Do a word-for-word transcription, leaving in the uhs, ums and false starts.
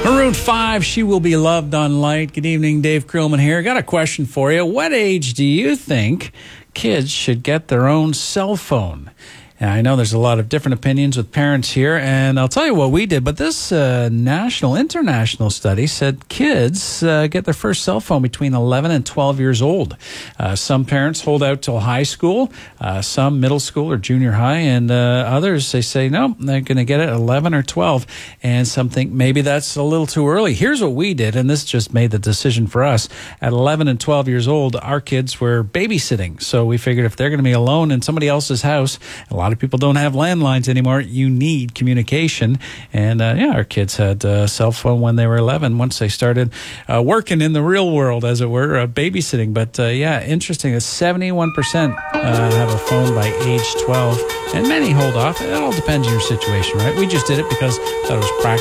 Maroon five, She Will Be Loved on Light. Good evening, Dave Krillman here. Got a question for you. What age do you think kids should get their own cell phone? And I know there's a lot of different opinions with parents here, and I'll tell you what we did, but this uh, national, international study said kids uh, get their first cell phone between eleven and twelve years old. Uh, some parents hold out till high school, uh, some middle school or junior high, and uh, others, they say, no, they're going to get it at eleven or twelve, and some think maybe that's a little too early. Here's what we did, and this just made the decision for us. At eleven and twelve years old, our kids were babysitting, so we figured if they're going to be alone in somebody else's house, a lot A lot of people don't have landlines anymore. You need communication. And, uh, yeah, our kids had a cell phone when they were eleven, once they started uh, working in the real world, as it were, uh, babysitting. But, uh, yeah, interesting that seventy-one percent uh, have a phone by age twelve, and many hold off. It all depends on your situation, right? We just did it because that was practical.